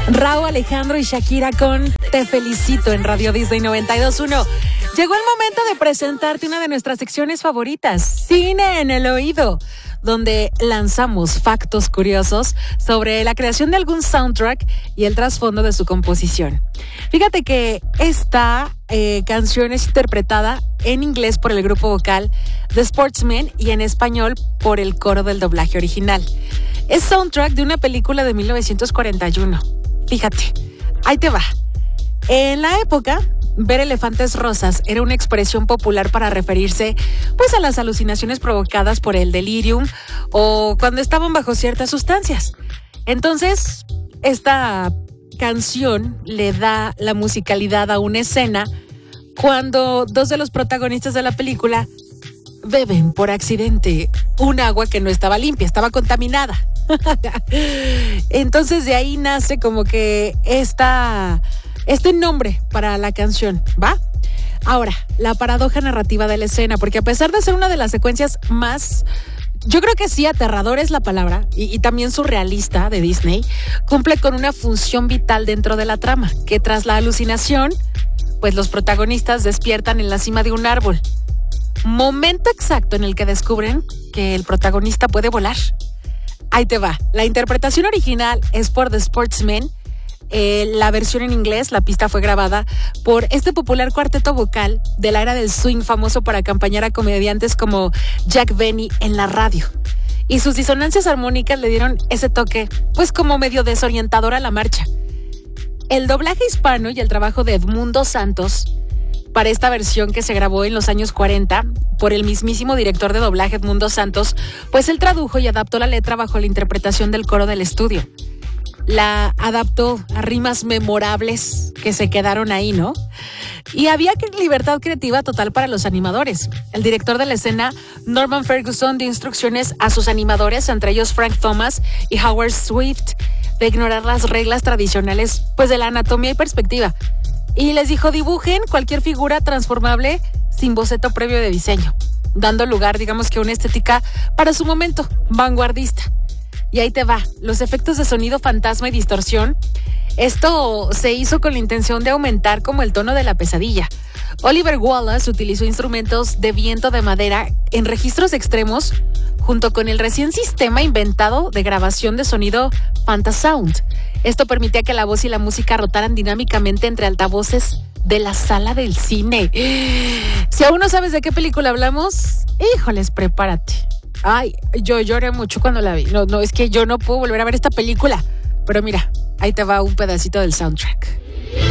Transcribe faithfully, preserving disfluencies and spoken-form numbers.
Rauw Alejandro y Shakira con Te Felicito en Radio Disney noventa y dos punto uno. Llegó el momento de presentarte una de nuestras secciones favoritas, Cine en el Oído, donde lanzamos factos curiosos sobre la creación de algún soundtrack y el trasfondo de su composición. Fíjate que esta eh, canción es interpretada en inglés por el grupo vocal The Sportsmen y en español por el coro del doblaje original. Es soundtrack de una película de mil novecientos cuarenta y uno. Fíjate, ahí te va. En la época, ver elefantes rosas era una expresión popular para referirse pues a las alucinaciones provocadas por el delirium o cuando estaban bajo ciertas sustancias. Entonces, esta canción le da la musicalidad a una escena cuando dos de los protagonistas de la película beben por accidente un agua que no estaba limpia, estaba contaminada. Entonces de ahí nace como que esta, este nombre para la canción, ¿va? Ahora, la paradoja narrativa de la escena, porque a pesar de ser una de las secuencias más, yo creo que sí, aterradora es la palabra, y, y también surrealista de Disney, cumple con una función vital dentro de la trama, que tras la alucinación, pues los protagonistas despiertan en la cima de un árbol. Momento exacto en el que descubren que el protagonista puede volar. Ahí te va. La interpretación original es por The Sportsmen. Eh, la versión en inglés, la pista fue grabada por este popular cuarteto vocal de la era del swing, famoso por acompañar a comediantes como Jack Benny en la radio. Y sus disonancias armónicas le dieron ese toque, pues como medio desorientador a la marcha. El doblaje hispano y el trabajo de Edmundo Santos para esta versión que se grabó en los años cuarenta por el mismísimo director de doblaje Edmundo Santos, pues él tradujo y adaptó la letra bajo la interpretación del coro del estudio. La adaptó a rimas memorables que se quedaron ahí, ¿no? Y había libertad creativa total para los animadores. El director de la escena, Norman Ferguson, dio instrucciones a sus animadores, entre ellos Frank Thomas y Howard Swift, de ignorar las reglas tradicionales pues de la anatomía y perspectiva. Y les dijo, dibujen cualquier figura transformable sin boceto previo de diseño, dando lugar, digamos que a una estética para su momento, vanguardista. Y ahí te va, los efectos de sonido fantasma y distorsión. Esto se hizo con la intención de aumentar como el tono de la pesadilla. Oliver Wallace utilizó instrumentos de viento de madera en registros extremos junto con el recién sistema inventado de grabación de sonido Fantasound. Esto permitía que la voz y la música rotaran dinámicamente entre altavoces de la sala del cine. Si aún no sabes de qué película hablamos, híjoles, prepárate. Ay, yo lloré mucho cuando la vi. No, no, es que yo no puedo volver a ver esta película. Pero mira, ahí te va un pedacito del soundtrack.